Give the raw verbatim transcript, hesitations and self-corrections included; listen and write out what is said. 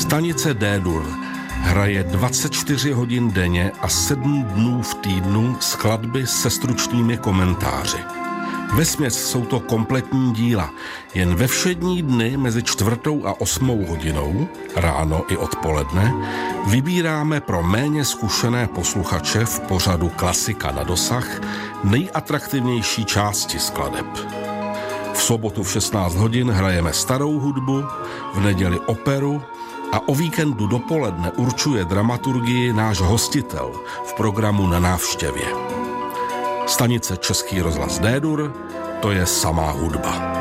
Stanice D-dur hraje dvacet čtyři hodin denně a sedm dnů v týdnu skladby se stručnými komentáři. Vesměs jsou to kompletní díla. Jen ve všední dny mezi čtvrtou a osmou hodinou, ráno i odpoledne, vybíráme pro méně zkušené posluchače v pořadu Klasika na dosah nejatraktivnější části skladeb. V sobotu v šestnáct hodin hrajeme starou hudbu, v neděli operu a o víkendu dopoledne určuje dramaturgii náš hostitel v programu Na návštěvě. Stanice Český rozhlas D-dur, to je samá hudba.